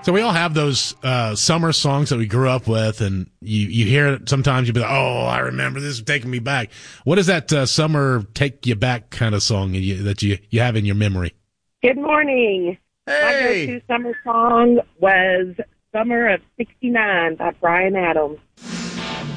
So we all have those summer songs that we grew up with, and you hear it sometimes, you'll be like, oh, I remember this is taking me back. What is that summer take you back kind of song that you have in your memory? Good morning. Hey. My go-to summer song was Summer of '69 by Bryan Adams.